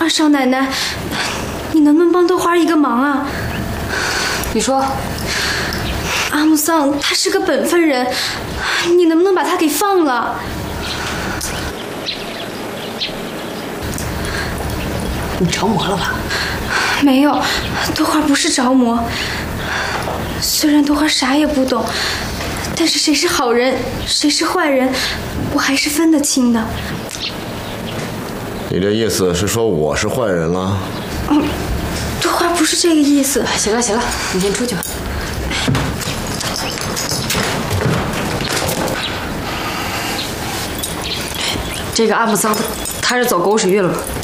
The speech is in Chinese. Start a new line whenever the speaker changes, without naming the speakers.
二少奶奶，你能不能帮豆花一个忙啊？
你说，
阿木桑他是个本分人，你能不能把他给放了？
你着魔了吧？
没有，豆花不是着魔。虽然豆花啥也不懂，但是谁是好人，谁是坏人，我还是分得清的。
你这意思是说我是坏人了？
豆花不是这个意思。
行了行了，你先出去吧。这个阿木桑他是走狗屎运了吧？